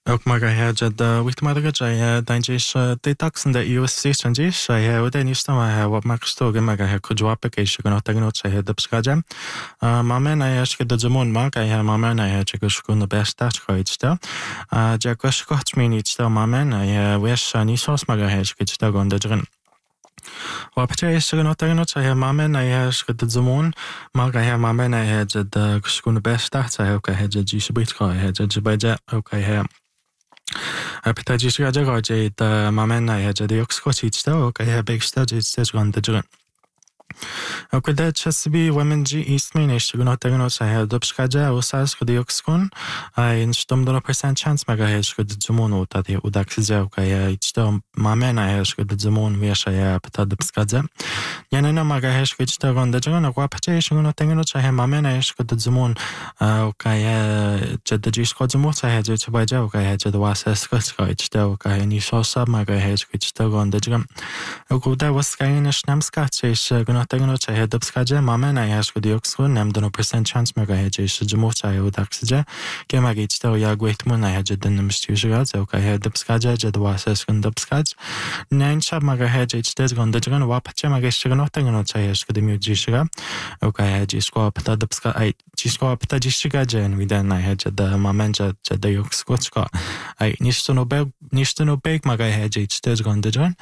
Ook maar had weet maar dat je dan je detox in de USC sanji je ude nista ma wat maar stoge maar je kujwa application no tagno je de pskaja mama na je schede de mon ma je mama na je chego skun best start goitsta ja koskot minitsta mama na je wes ni sos ma je schede gonde drin وابتدي يشتغل نوتاغنو تاهي مامن ايه شغد الزمون مالغا هي مامن ايه جد كشكون باش تحت ايه وكا هي جد جيش بيتكا ايه جد جباجا وكا هي ابتدي يشتغل جاغا جيد مامن ايه جد يوكسكو تيجتا وكا هي بيكشتا جيد ستجغن دجغن وكذا تشسبي ومن جي اسمين يشتغل نوتاغنو تاهي دوبشكاجا وساس خد يوكسكون اي نشتم دونو percent chance ماغا هي شغد الزمون وتاتي وداكسجا وكا هي يشتغل مامن ايه شغد الزمون ويشا هي ابتدي بسكاجا يعني أنا ما جاهش كده تشتغل ده جانا قابتة يشغلنا تاني شهر ما منا يش كده زمون وكايا جد جيش قد زمون شهر جد تباجا وكايا جد واسس كده تشتغل وكايا نيشوسا ما جاهش كده تشتغل ده جانا وكده واسكاينش نمسكات يشغلنا تاني شهر دبسكاجا ما منا يش كده يكسر نمدنو percent chance ما جاهش يش زمون شهر وداكسجا كما جيت تشتغل يا قويت منا جد نمشتيشغل وكايا دبسكاجا جد واسس كده دبسكاج نين شاب ما جاهش يشتغل ده جانا وابتة ما جاهش تاني چایش کدی میوجیشگا اوکای جیسکو پتا دبسکا ای جیسکو پتا جیشگا جن ویدن نه جد مامن جد یوکسکوچکا ای نیشتنو بیگ مگای هجی چتزگان دجن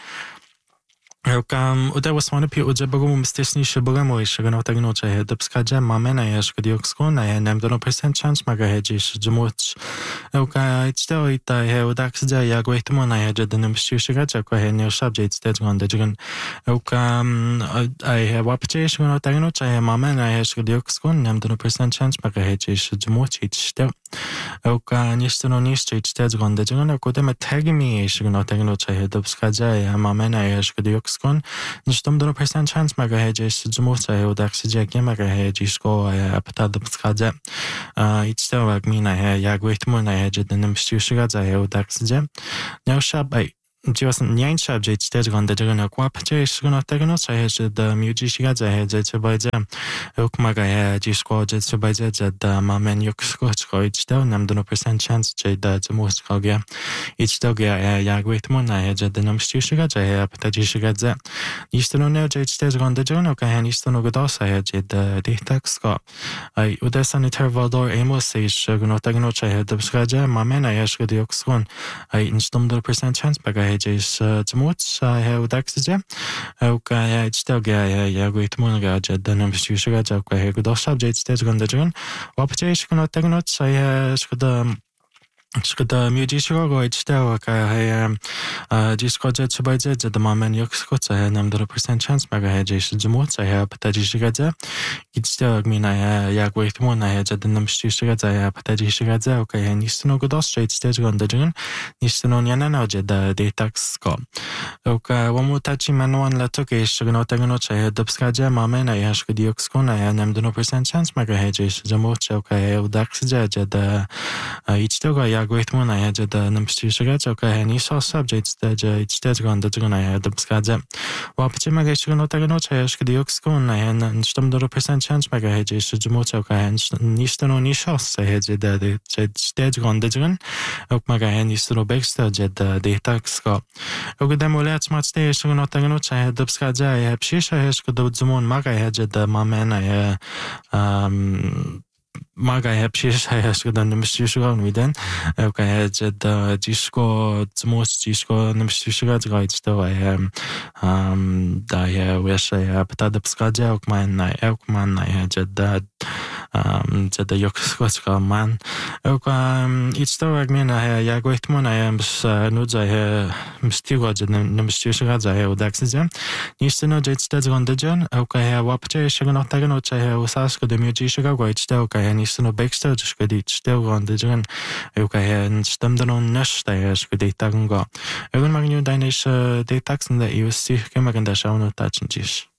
وده واسمانه پی اوجه بگم مستثنی شبرم و شگنو تگنو چه دبسکاجه مامن ایش کدی یوکسکون نه نمدنو percent chance مگا هجیش جموچ اوکای چته ایتا هه وداکس جا یا گویتمو نه جد نمشیشگا چه که نیوشاب جیت تجگان دجگن اوکام ای واپچه شگنو تگنو چه مامن ایش کدی یوکسکون نمدنو percent chance مگا هجیش جموچ چته اوکا نیستنو نیست چه تجگان دجگن اوکودم تگمی شگنو تگنو چه دبسکاجه مامن ایش کدی یوکسکون نشتم دونو percent chance مگا هجیش جموچ چه وداکس جا که مگا هجیش کو اپتا دبسکاجه ایچته وقت می نه یا گویتمو نه جد نمشیشگا چه وداکس جا نیوشاب ای جیوسن نیان شاب جیت تجگان دجگن اقوا پچه شگنو تگنو چه جد میوجیشگا چه جد بایجا اوک مگا جیسکو جد بایجا جد مامن یوکسکو چکو ایچته نمدنو percent chance جد جموچ کاگیا ایچته گیا یا گویتمو نه جد نمشیشگا چه پتاجیشگا چه نیستنو نه جد تجگان دجگن اوکا نیستنو گداس جد دیتاکس کا ای ودسانی تروالدور ایموس شگنو تگنو چه دبشگا مامن ایش کدی یوکسکون ای نشتم دونو percent chance مگا هجیش جموچ وداکسجا اوکا ایچته یا گویتمو نه جد نمشیشگا چه اوکا گداشاب جد تجگان دجگن واپچه شگنو تگنو چه شكدا ميوجيشغا غويتشتا وكا هي جيسكو جد شبايجا جد مامن يوكسكو هي نمدرو percent chance مغا هي جيش جموت هي بتاجيشغا جا يتشتا مينا يا غويتمون هي جد نمشيشغا هي بتاجيشغا جا وكا هي نيستنو غدوس جيتشتا جغندجن نيستنو نيانا جد ديتاكس كو وكا وموتاچي منوان لتوكيش شغنو تغنو هي دبسكاجا مامن هي شكدي يوكسكو هي نمدرو percent chance مغا هي جيش جموت وكا هي وداكس جد يتشتا algoritmu na jedzie do namściszegać, okej, nie są subjects, że idziecie do tego na jedzie wskaże. Łapcie mega jeszcze no tego nocze, jeszcze kiedy juksku na jedzie, niż tam do percent chance mega jedzie jeszcze dżmucie, okej, niż to no nie są se jedzie do tego do tego, ok mega jedzie niż to backstage jedzie do tak sko. Ok demo lec macie jeszcze no tego nocze jedzie wskaże, ja przyjszę jeszcze do dżmun mega jedzie do mamena je maga je przyjrzę jeszcze do namściszego widen, okej, że do dzisko zmus dzisko namściszego zgać to je daje jeszcze je pytać wskaże, ok man na je że do jokskoczka man, ok idź to jak mnie na je jak wytmu na je nudza je mstigo że namściszego za je udaksy, niż to no że to zgondędzion, ok łapcie jeszcze no tego no że je usasko do miudziszego gać to ok niż to no backstage szkody cztery rundy dżen okej stamdano naszta szkody tak go egun magniu dajesz detax na USC kemerenda szauno tacznisz